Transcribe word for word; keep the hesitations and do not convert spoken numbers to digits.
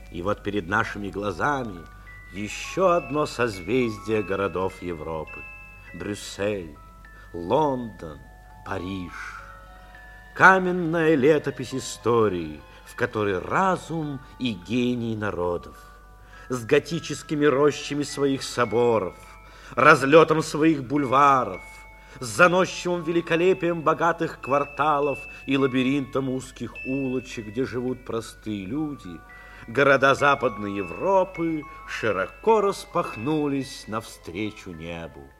И вот перед нашими глазами еще одно созвездие городов Европы. Брюссель, Лондон, Париж. Каменная летопись истории, в которой разум и гений народов. С готическими рощами своих соборов, разлетом своих бульваров, с заносчивым великолепием богатых кварталов и лабиринтом узких улочек, где живут простые люди, города Западной Европы широко распахнулись навстречу небу.